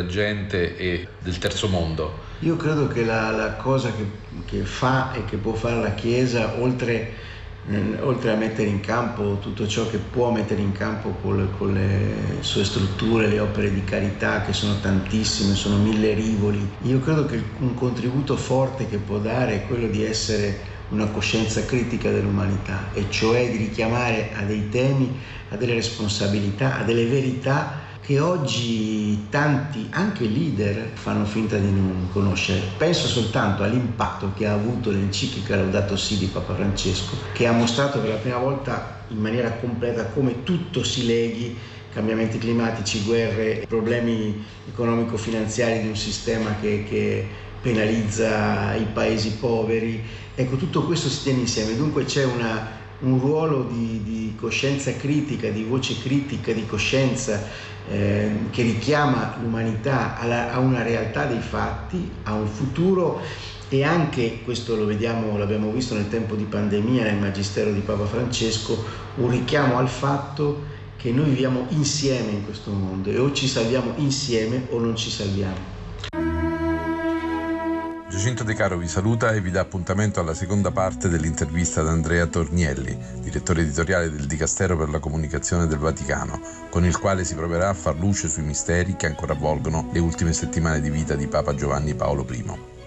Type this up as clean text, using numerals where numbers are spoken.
gente e del terzo mondo? Io credo che la cosa che fa e che può fare la Chiesa, oltre a mettere in campo tutto ciò che può mettere in campo con le sue strutture, le opere di carità che sono tantissime, sono 1000 rivoli, io credo che un contributo forte che può dare è quello di essere una coscienza critica dell'umanità, e cioè di richiamare a dei temi, a delle responsabilità, a delle verità che oggi tanti, anche leader, fanno finta di non conoscere. Penso soltanto all'impatto che ha avuto l'enciclica Laudato Si di Papa Francesco, che ha mostrato per la prima volta in maniera completa come tutto si leghi: cambiamenti climatici, guerre, problemi economico-finanziari di un sistema che penalizza i paesi poveri. Ecco, tutto questo si tiene insieme, dunque c'è un ruolo di coscienza critica, di voce critica, di coscienza, che richiama l'umanità a una realtà dei fatti, a un futuro, e anche, questo l'abbiamo visto nel tempo di pandemia, nel Magistero di Papa Francesco, un richiamo al fatto che noi viviamo insieme in questo mondo, e o ci salviamo insieme o non ci salviamo. Giacinto De Caro vi saluta e vi dà appuntamento alla seconda parte dell'intervista ad Andrea Tornielli, direttore editoriale del Dicastero per la Comunicazione del Vaticano, con il quale si proverà a far luce sui misteri che ancora avvolgono le ultime settimane di vita di Papa Giovanni Paolo I.